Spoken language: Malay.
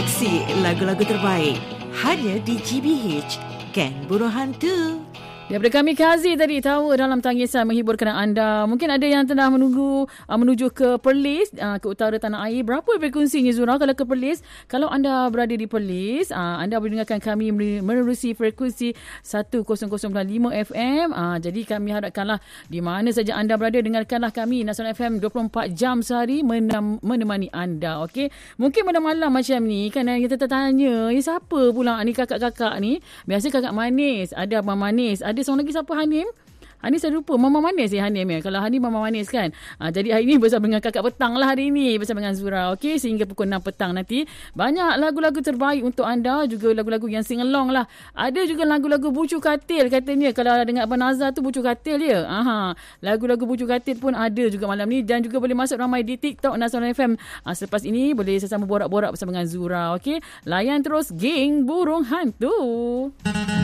Seleksi lagu-lagu terbaik hanya di GBH, Geng Burung Hantu. Daripada kami Kazi tadi, tahu dalam tangisan menghiburkan anda. Mungkin ada yang tengah menuju ke Perlis, ke utara tanah air. Berapa frekuensinya Zura kalau ke Perlis? Kalau anda berada di Perlis, anda boleh dengarkan kami menerusi frekuensi 10.5 FM. Jadi kami harapkanlah di mana saja anda berada, dengarkanlah kami Nasional FM 24 jam sehari menemani anda. Okey. Mungkin pada malam macam ni kan kita tertanya, siapa pula ni kakak-kakak ni? Biasa kakak manis, ada abang manis, ada seorang lagi siapa, Hanim? Hanim saya lupa. Mama manis Hanim ya. Kalau Hanim mama manis kan. Jadi hari ini bersama dengan kakak petang lah hari ini. Bersama dengan Zura. Okey. Sehingga pukul 6 petang nanti. Banyak lagu-lagu terbaik untuk anda. Juga lagu-lagu yang sing along lah. Ada juga lagu-lagu bucu katil katanya. Kalau dengar Abang Nazar tu bucu katil ya. Lagu-lagu bucu katil pun ada juga malam ni. Dan juga boleh masuk ramai di TikTok Nasional FM. Selepas ini boleh sesama borak-borak bersama dengan Zura. Okey. Layan terus Geng Burung Hantu.